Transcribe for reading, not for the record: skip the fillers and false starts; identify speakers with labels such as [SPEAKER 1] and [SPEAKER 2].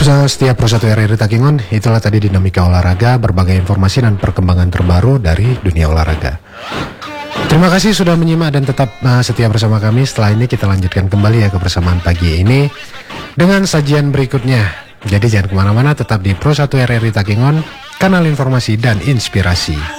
[SPEAKER 1] Setiap Pro 1 RRI Takingon, itulah tadi dinamika olahraga, berbagai informasi dan perkembangan terbaru dari dunia olahraga. Terima kasih sudah menyimak dan tetap setia bersama kami. Setelah ini kita lanjutkan kembali ya kebersamaan pagi ini dengan sajian berikutnya. Jadi jangan kemana-mana, tetap di Pro 1 RRI Takingon, kanal informasi dan inspirasi.